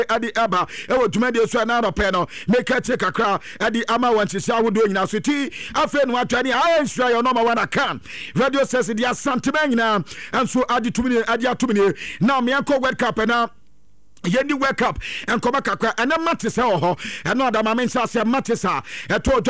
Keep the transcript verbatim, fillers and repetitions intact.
adi aba ewo dwumadi so na anɔpɛ no make it kakra adi ama wankyesi ahodo nyina so ti afa no atwani ayi nsura yo number one akan radio says dia santema nyina enso adi tumini adi atumini na me enko world cup na yendi world cup enkoma kakra ena matisa ho eno adama mensa se matisa eto